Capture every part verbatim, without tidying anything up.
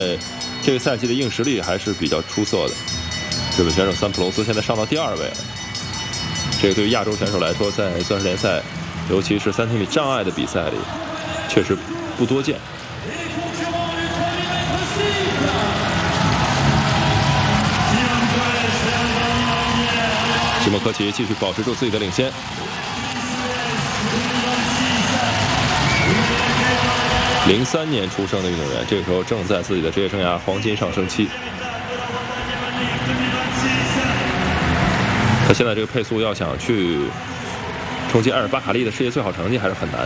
呃，这个赛季的硬实力还是比较出色的。日本选手桑普隆斯现在上到第二位了，这个对于亚洲选手来说，在钻石联赛，尤其是三千米障碍的比赛里，确实不多见。西莫科奇继续保持住自己的领先。 零三年出生的运动员，这个时候正在自己的职业生涯黄金上升期。他现在这个配速要想去冲击埃尔巴卡利的世界最好成绩还是很难，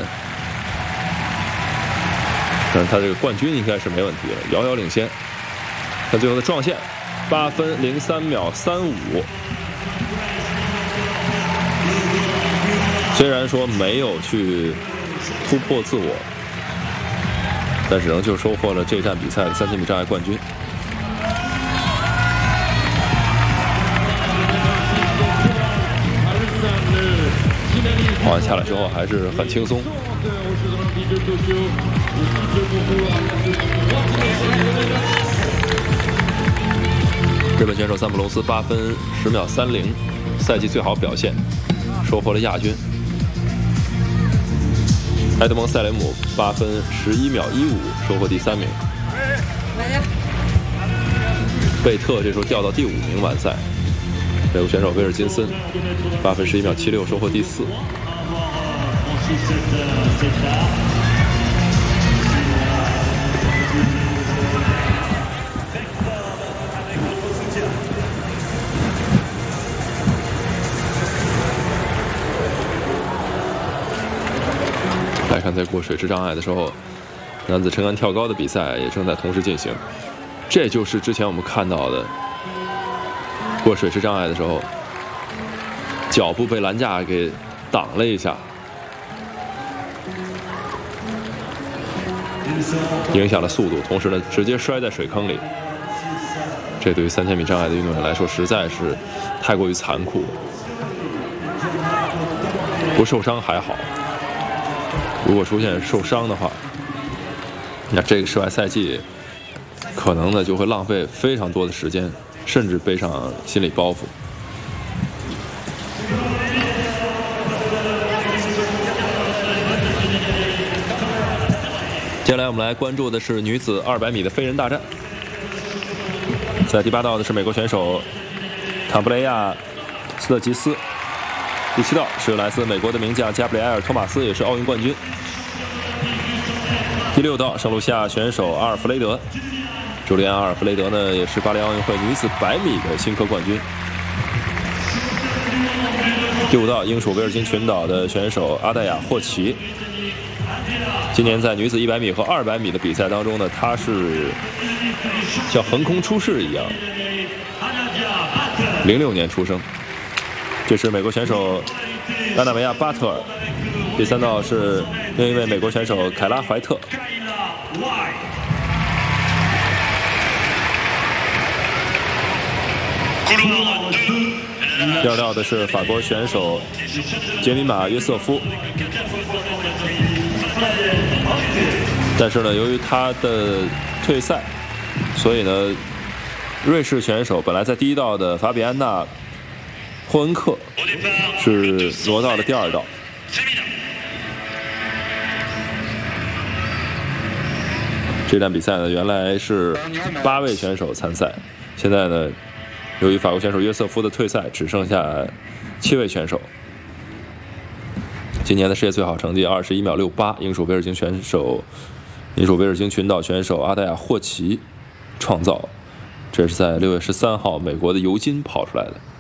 但是他这个冠军应该是没问题的，遥遥领先。看最后的撞线，八分零三秒三五。虽然说没有去突破自我。 但是仍旧收获了这站比赛的三千米障碍冠军。跑完下来之后还是很轻松。日本选手桑普隆斯八分十秒三零，赛季最好表现，收获了亚军。 埃德蒙·塞雷姆八分十一秒一五，收获第三名。贝特这时候掉到第五名完赛。美国选手威尔金森八分十一秒七六，收获第四。来看，在过水池障碍的时候，男子撑杆跳高的比赛也正在同时进行。这就是之前我们看到的过水池障碍的时候，脚步被栏架给挡了一下，影响了速度，同时呢，直接摔在水坑里。这对于三千米障碍的运动员来说，实在是太过于残酷。不受伤还好。 如果出现受伤的话，那这个室外赛季可能呢就会浪费非常多的时间，甚至背上心理包袱。接下来我们来关注的是女子二百米的飞人大战，在第八道的是美国选手坎布雷亚·斯特吉斯。 第七道是来自美国的名将加布里埃尔·托马斯，也是奥运冠军。第六道，圣卢西亚选手阿尔弗雷德，朱利安·阿尔弗雷德呢，也是巴黎奥运会女子百米的新科冠军。第五道，英属威尔金群岛的选手阿黛亚·霍奇，今年在女子一百米和二百米的比赛当中呢，她是像横空出世一样。零六年出生。 这是美国选手拉纳维亚·巴特尔，第三道是另一位美国选手凯拉·怀特。第二道的是法国选手杰米玛·约瑟夫，但是呢，由于他的退赛，所以呢，瑞士选手本来在第一道的法比安娜·霍恩克是挪到了第二道。这站比赛呢，原来是八位选手参赛，现在呢，由于法国选手约瑟夫的退赛，只剩下七位选手。今年的世界最好成绩二十一秒六八，英属威尔金选手，英属威尔金群岛选手阿黛亚·霍奇创造，这是在六月十三号美国的尤金跑出来的。